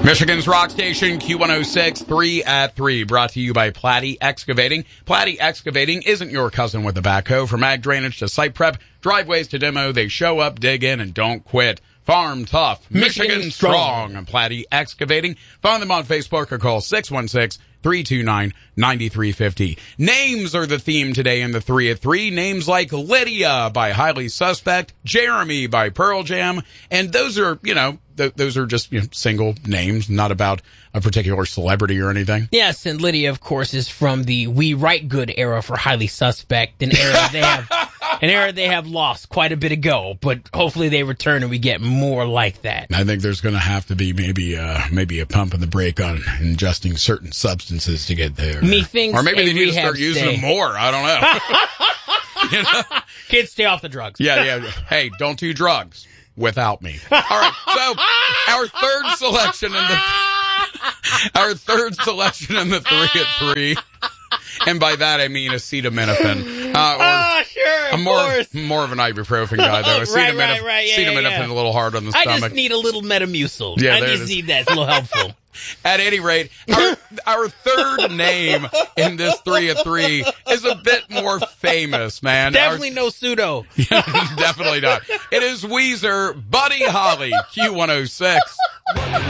Michigan's rock station, Q106, 3 at 3, brought to you by Platte Excavating. Platte Excavating isn't your cousin with a backhoe. From ag drainage to site prep, driveways to demo, they show up, dig in, and don't quit. Farm tough, Michigan strong. And Platte Excavating. Find them on Facebook or call 616-329-9350. Names are the theme today in the 3 at 3. Names like Lydia by Highly Suspect, Jeremy by Pearl Jam, and those are, those are just single names, not about a particular celebrity or anything. Yes, and Lydia, of course, is from the We Write Good era for Highly Suspect, an era they have lost quite a bit ago, but hopefully they return and we get more like that. I think there's going to have to be maybe a pump in the brake on ingesting certain substances to get there. Methinks or maybe they need to start stay. using them more. I don't know. Kids, stay off the drugs. Yeah. Hey, don't do drugs without me. All right. So our third selection in the 3 at 3. And by that, I mean acetaminophen. Sure, of course. More of an ibuprofen guy, though. Acetaminophen a little hard on the stomach. I just need a little Metamucil. Yeah, I just need that. It's a little helpful. At any rate, our third name in this 3 at 3 is a bit more famous, man. Definitely no pseudo. Definitely not. It is Weezer, Buddy Holly, Q106.